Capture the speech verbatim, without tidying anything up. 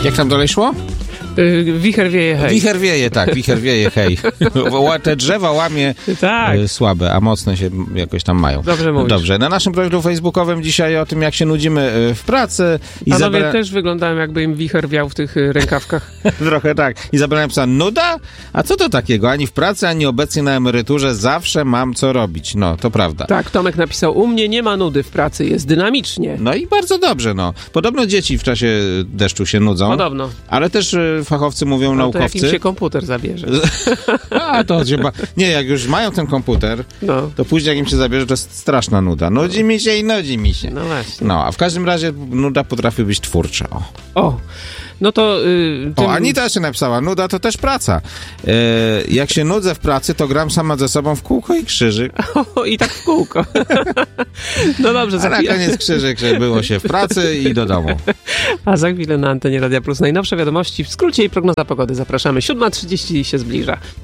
Jak tam dalej szło? Yy, wicher wieje, hej. Wicher wieje, tak, wicher wieje, hej. Te drzewa łamie tak. y, słabe, a mocne się jakoś tam mają. Dobrze mówisz. Dobrze, na naszym profilu facebookowym dzisiaj o tym, jak się nudzimy w pracy. Panowie Izabela... też wyglądają, jakby im wicher wiał w tych rękawkach. Trochę tak. Izabela napisała, nuda? A co to takiego? Ani w pracy, ani obecnie na emeryturze zawsze mam co robić. No, to prawda. Tak, Tomek napisał, u mnie nie ma nudy w pracy, jest dynamicznie. No i bardzo dobrze, no. Podobno dzieci w czasie deszczu się nudzą. Podobno. Ale też y, fachowcy mówią, no, naukowcy... to jak im się komputer zabierze. A, to chyba... Nie, jak już mają ten komputer, no. to później jak im się zabierze, to jest straszna nuda. Nudzi mi się i nudzi mi się. No właśnie. No, a w każdym razie nuda potrafi być twórcza. O. O. No to... Yy, tym... O, Anita się napisała, nuda to też praca. Yy, jak się nudzę w pracy, to gram sama ze sobą w kółko i krzyżyk. O, i tak w kółko. No dobrze. A na koniec krzyżyk, że było się w pracy i do domu. A za chwilę na antenie Radia Plus najnowsze wiadomości w skrócie i prognoza pogody. Zapraszamy. siódma trzydzieści się zbliża.